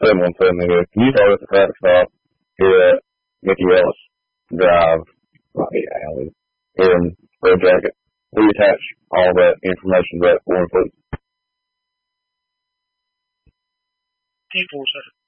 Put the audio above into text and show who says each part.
Speaker 1: 717 here. Can you start at the traffic stop here at Mickey Ellis Drive, Rocky Alley, here in Red Jacket? Will you attach all that information to that form, please?
Speaker 2: 10-4, sir.